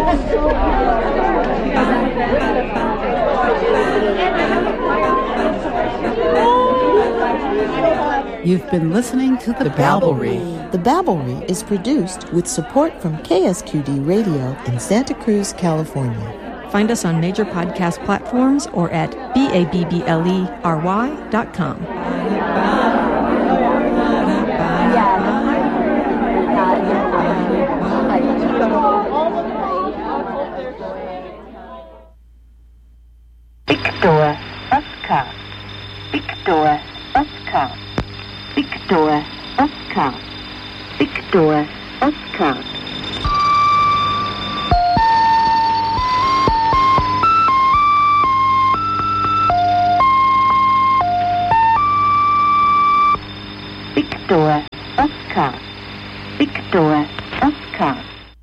You've been listening to The Babblery. The Babblery is produced with support from KSQD Radio in Santa Cruz, California. Find us on major podcast platforms or at BABBLERY.com. Victor Oscar. Victor Oscar. Victor Oscar. Victor Oscar. Victor Oscar. Victor Oscar.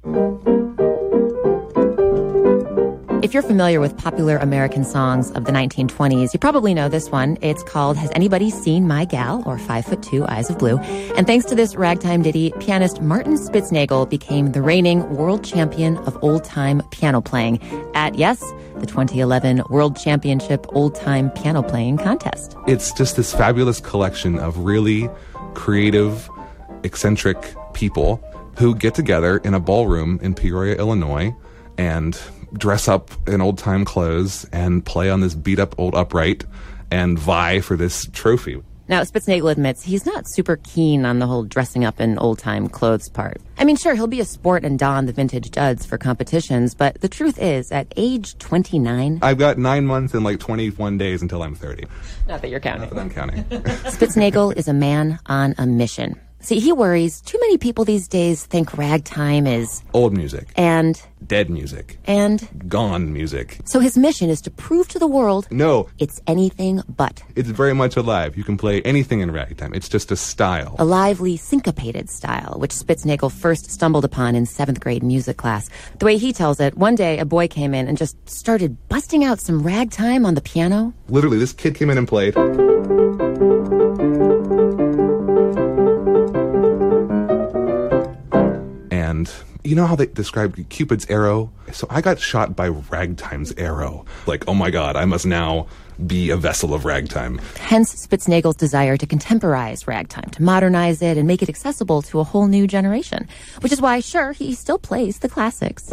If you're familiar with popular American songs of the 1920s, you probably know this one. It's called Has Anybody Seen My Gal? Or 5'2", Eyes of Blue. And thanks to this ragtime ditty, pianist Martin Spitznagel became the reigning world champion of old-time piano playing at, yes, the 2011 World Championship Old-Time Piano Playing Contest. It's just this fabulous collection of really creative, eccentric people who get together in a ballroom in Peoria, Illinois, and dress up in old-time clothes and play on this beat-up old upright and vie for this trophy. Now, Spitznagel admits he's not super keen on the whole dressing up in old-time clothes part. I mean, sure, he'll be a sport and don the vintage duds for competitions, but the truth is, at age 29... I've got 9 months and like 21 days until I'm 30. Not that you're counting. Not that I'm counting. Spitznagel is a man on a mission. See, he worries too many people these days think ragtime is... old music. And... dead music. And... gone music. So his mission is to prove to the world... no. It's anything but. It's very much alive. You can play anything in ragtime. It's just a style. A lively, syncopated style, which Spitznagel first stumbled upon in 7th grade music class. The way he tells it, one day a boy came in and just started busting out some ragtime on the piano. Literally, this kid came in and played... and you know how they described Cupid's arrow? So I got shot by ragtime's arrow. Like, oh my God, I must now be a vessel of ragtime. Hence Spitznagel's desire to contemporize ragtime, to modernize it and make it accessible to a whole new generation. Which is why, sure, he still plays the classics.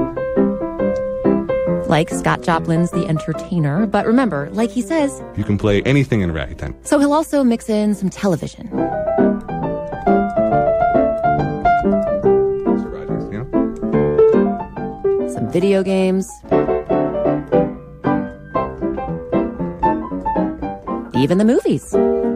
Like Scott Joplin's The Entertainer. But remember, like he says... you can play anything in ragtime. So he'll also mix in some television. Some video games. Even the movies.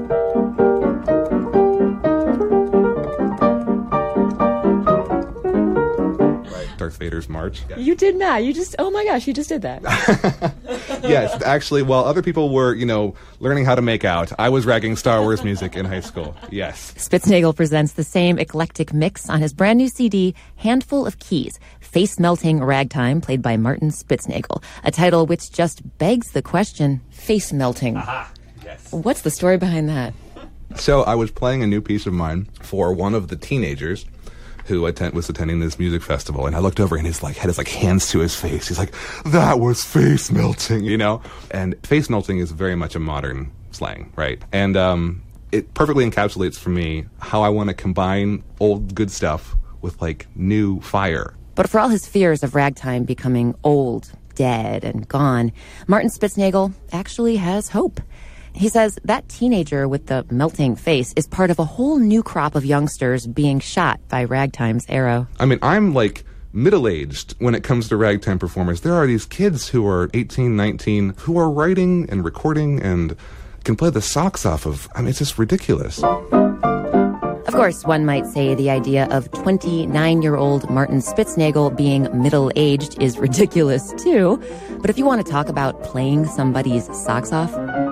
Darth Vader's March. Yeah. You did not. You just, oh my gosh, you just did that. Yes, actually, while other people were, learning how to make out, I was ragging Star Wars music in high school. Yes. Spitznagel presents the same eclectic mix on his brand new CD, Handful of Keys, Face-Melting Ragtime, played by Martin Spitznagel, a title which just begs the question, face-melting. Aha, yes. What's the story behind that? So I was playing a new piece of mine for one of the teenagers who was attending this music festival, and I looked over and had his hands to his face. He's like, that was face melting, And face melting is very much a modern slang, right? And it perfectly encapsulates for me how I want to combine old good stuff with new fire. But for all his fears of ragtime becoming old, dead, and gone, Martin Spitznagel actually has hope. He says that teenager with the melting face is part of a whole new crop of youngsters being shot by ragtime's arrow. I mean, I'm middle-aged when it comes to ragtime performers. There are these kids who are 18, 19, who are writing and recording and can play the socks off of. It's just ridiculous. Of course, one might say the idea of 29-year-old Martin Spitznagel being middle-aged is ridiculous, too. But if you want to talk about playing somebody's socks off...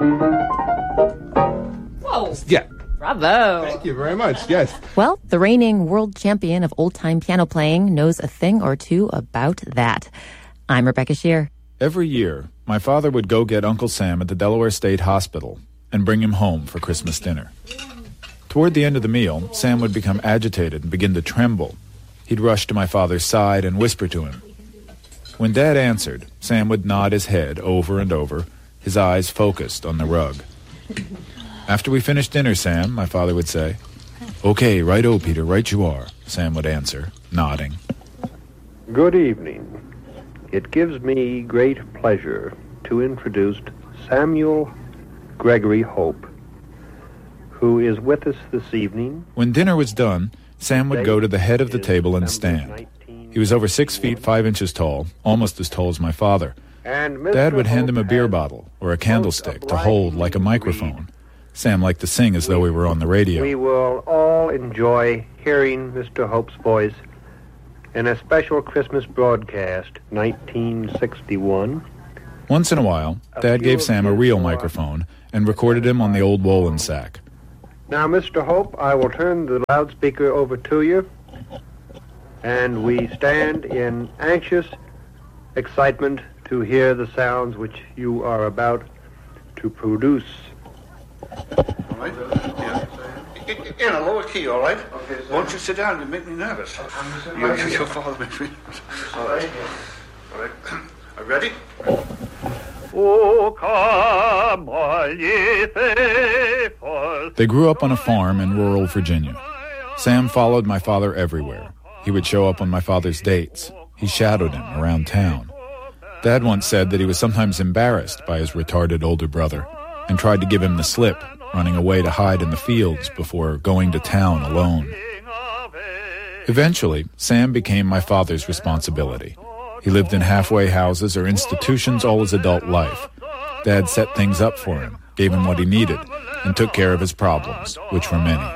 Whoa! Yeah. Bravo! Thank you very much, yes. Well, the reigning world champion of old-time piano playing knows a thing or two about that. I'm Rebecca Shear. Every year, my father would go get Uncle Sam at the Delaware State Hospital and bring him home for Christmas dinner. Toward the end of the meal, Sam would become agitated and begin to tremble. He'd rush to my father's side and whisper to him, When Dad answered, Sam would nod his head over and over, his eyes focused on the rug. "After we finish dinner, Sam," my father would say. "Okay, right-o, Peter, right you are," Sam would answer, nodding. Good evening. It gives me great pleasure to introduce Samuel Gregory Hope, who is with us this evening. When dinner was done, Sam would go to the head of the table and stand. He was over 6 feet 5 inches tall, almost as tall as my father. Dad would hand him a beer bottle or a candlestick to hold like a microphone. Sam liked to sing as though we were on the radio. We will all enjoy hearing Mr. Hope's voice in a special Christmas broadcast, 1961. Once in a while, Dad gave Sam a real microphone and recorded him on the old Wolin sack. Now, Mr. Hope, I will turn the loudspeaker over to you, and we stand in anxious excitement to hear the sounds which you are about to produce. All right? Yeah. In a lower key, all right? Okay, won't you sit down? You make me nervous. Your father makes me nervous. All right. All right. Are you ready? They grew up on a farm in rural Virginia. Sam followed my father everywhere. He would show up on my father's dates. He shadowed him around town. Dad once said that he was sometimes embarrassed by his retarded older brother and tried to give him the slip, running away to hide in the fields before going to town alone. Eventually, Sam became my father's responsibility. He lived in halfway houses or institutions all his adult life. Dad set things up for him, gave him what he needed, and took care of his problems, which were many.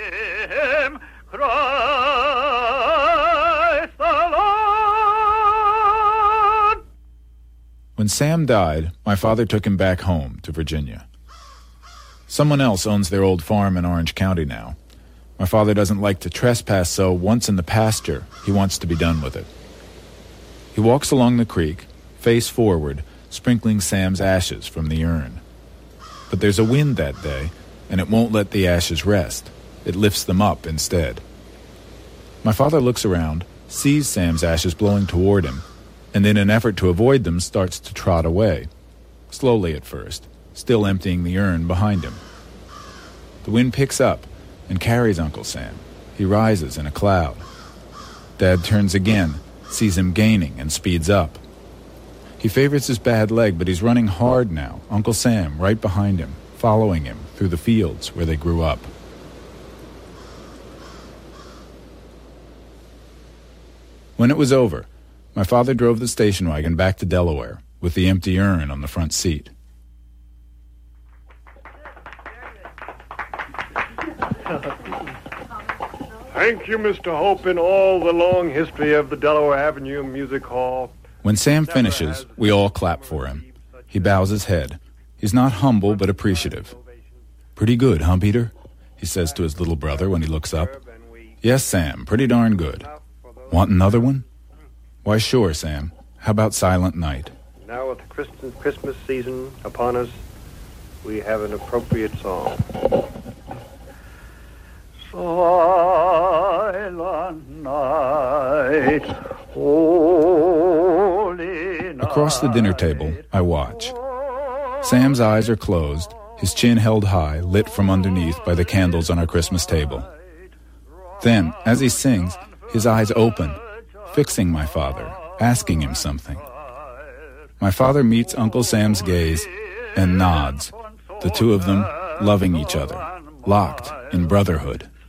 When Sam died, my father took him back home to Virginia. Someone else owns their old farm in Orange County now. My father doesn't like to trespass, so once in the pasture, he wants to be done with it. He walks along the creek, face forward, sprinkling Sam's ashes from the urn. But there's a wind that day, and it won't let the ashes rest. It lifts them up instead. My father looks around, sees Sam's ashes blowing toward him, and in an effort to avoid them starts to trot away, slowly at first, still emptying the urn behind him. The wind picks up and carries Uncle Sam. He rises in a cloud. Dad turns again, sees him gaining, and speeds up. He favors his bad leg, but he's running hard now, Uncle Sam right behind him, following him through the fields where they grew up. When it was over, my father drove the station wagon back to Delaware with the empty urn on the front seat. Thank you, Mr. Hope, in all the long history of the Delaware Avenue Music Hall. When Sam finishes, we all clap for him. He bows his head. He's not humble, but appreciative. "Pretty good, huh, Peter?" he says to his little brother when he looks up. "Yes, Sam, pretty darn good. Want another one?" "Why, sure, Sam. How about Silent Night?" Now with the Christmas season upon us, we have an appropriate song. Silent night, holy night. Across the dinner table, I watch. Sam's eyes are closed, his chin held high, lit from underneath by the candles on our Christmas table. Then, as he sings, his eyes open, fixing my father, asking him something. My father meets Uncle Sam's gaze and nods, the two of them loving each other, locked in brotherhood.